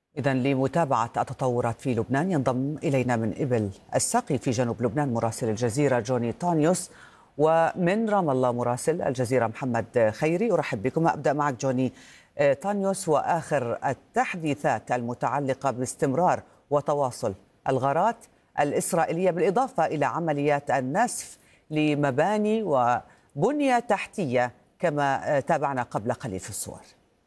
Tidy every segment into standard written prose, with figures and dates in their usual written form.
إذا لمتابعة التطورات في لبنان ينضم إلينا من إبل الساقي في جنوب لبنان مراسل الجزيرة جوني تانيوس، ومن رام الله مراسل الجزيرة محمد خيري. أرحب بكم. أبدأ معك جوني تانيوس، وآخر التحديثات المتعلقة باستمرار وتواصل الغارات الإسرائيلية بالإضافة إلى عمليات النسف لمباني وبنية تحتية كما تابعنا قبل قليل في الصور.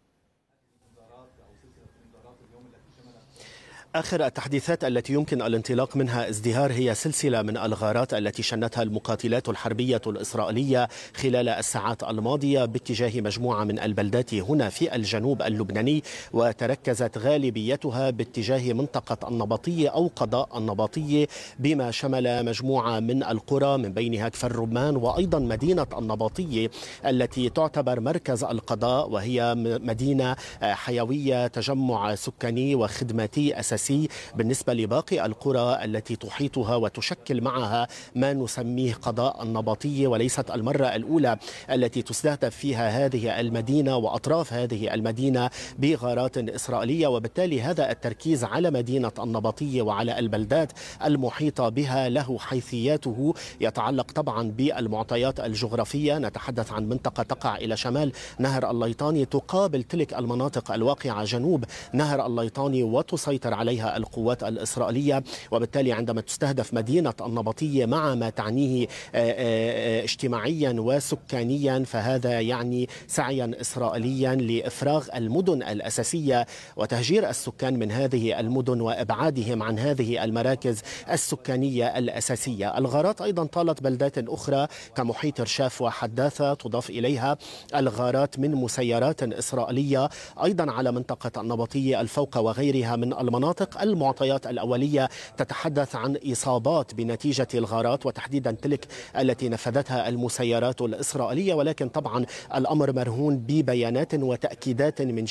آخر التحديثات التي يمكن الانطلاق منها ازدهار هي سلسلة من الغارات التي شنتها المقاتلات الحربية الإسرائيلية خلال الساعات الماضية باتجاه مجموعة من البلدات هنا في الجنوب اللبناني، وتركزت غالبيتها باتجاه منطقة النبطية أو قضاء النبطية، بما شمل مجموعة من القرى من بينها كفر رمان وأيضا مدينة النبطية التي تعتبر مركز القضاء، وهي مدينة حيوية تجمع سكاني وخدماتي أساسي بالنسبة لباقي القرى التي تحيطها وتشكل معها ما نسميه قضاء النبطية. وليست المرة الأولى التي تستهدف فيها هذه المدينة وأطراف هذه المدينة بغارات إسرائيلية، وبالتالي هذا التركيز على مدينة النبطية وعلى البلدات المحيطة بها له حيثياته يتعلق طبعا بالمعطيات الجغرافية. نتحدث عن منطقة تقع إلى شمال نهر الليطاني تقابل تلك المناطق الواقعة جنوب نهر الليطاني وتسيطر عليها القوات الإسرائيلية، وبالتالي عندما تستهدف مدينة النبطية مع ما تعنيه اجتماعيا وسكانيا فهذا يعني سعيا إسرائيليا لإفراغ المدن الأساسية وتهجير السكان من هذه المدن وإبعادهم عن هذه المراكز السكانية الأساسية. الغارات أيضا طالت بلدات أخرى كمحيط رشاف وحداثة، تضاف إليها الغارات من مسيرات إسرائيلية أيضا على منطقة النبطية الفوق وغيرها من المناطق. المعطيات الأولية تتحدث عن إصابات بنتيجة الغارات وتحديدا تلك التي نفذتها المسيرات الإسرائيلية، ولكن طبعا الأمر مرهون ببيانات وتأكيدات من